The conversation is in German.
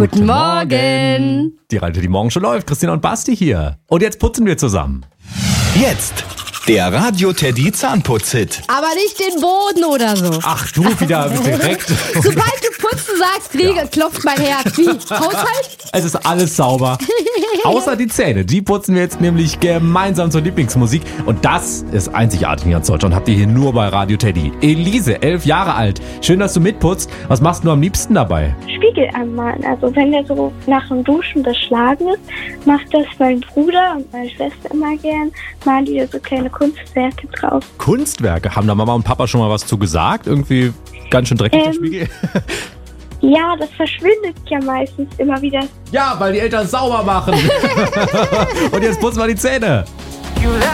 Guten Morgen. Die Radio, die morgen schon läuft. Christina und Basti hier. Und jetzt putzen wir zusammen. Jetzt der Radio Teddy Zahnputz-Hit. Aber nicht den Boden oder so. Ach du, wieder direkt. Sobald du putzen sagst, klopft mein Herz. Wie? Haushalt? Es ist alles sauber. Außer die Zähne. Die putzen wir jetzt nämlich gemeinsam zur Lieblingsmusik. Und das ist einzigartig in ganz Deutschland. Habt ihr hier nur bei Radio Teddy. Elise, 11 Jahre alt. Schön, dass du mitputzt. Was machst du am liebsten dabei? Spiegel anmalen. Also wenn der so nach dem Duschen beschlagen ist, macht das mein Bruder und meine Schwester immer gern. Malen die da so kleine Kunstwerke drauf. Kunstwerke. Haben da Mama und Papa schon mal was zu gesagt? Irgendwie ganz schön dreckig der Spiegel. Ja, das verschwindet ja meistens immer wieder. Ja, weil die Eltern sauber machen. Und jetzt putzen wir die Zähne.